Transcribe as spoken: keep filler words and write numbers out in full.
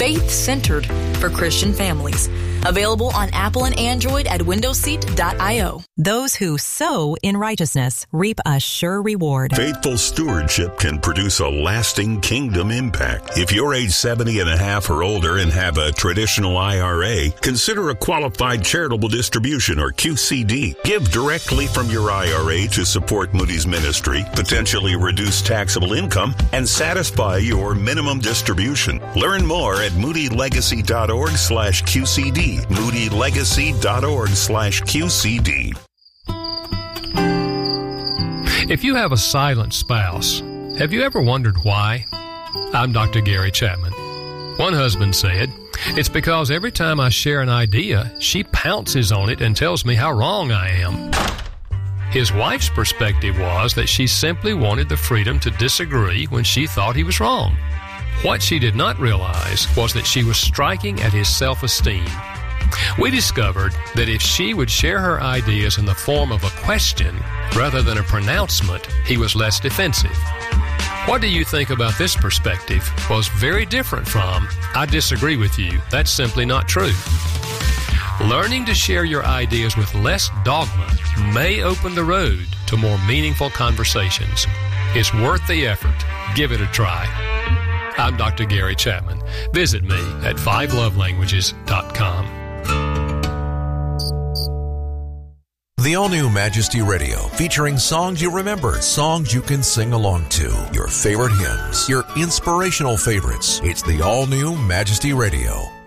faith-centered for Christian families. Available on Apple and Android at window seat dot io. Those who sow in righteousness reap a sure reward. Faithful stewardship can produce a lasting kingdom impact. If you're age seventy and a half or older and have a traditional I R A, consider a qualified charitable distribution or Q C D. Give directly from your I R A to support Moody's ministry, potentially reduce taxable income, and satisfy your minimum distribution. Learn more at moodylegacy.org slash QCD. moodylegacy.org slash QCD. If you have a silent spouse, have you ever wondered why? I'm Doctor Gary Chapman. One husband said, "It's because every time I share an idea, she pounces on it and tells me how wrong I am." His wife's perspective was that she simply wanted the freedom to disagree when she thought he was wrong. What she did not realize was that she was striking at his self-esteem. We discovered that if she would share her ideas in the form of a question rather than a pronouncement, he was less defensive. What do you think about this perspective was very different from, "I disagree with you, that's simply not true." Learning to share your ideas with less dogma may open the road to more meaningful conversations. It's worth the effort. Give it a try. I'm Doctor Gary Chapman. Visit me at five love languages dot com. The all-new Majesty Radio, featuring songs you remember, songs you can sing along to, your favorite hymns, your inspirational favorites. It's the all-new Majesty Radio.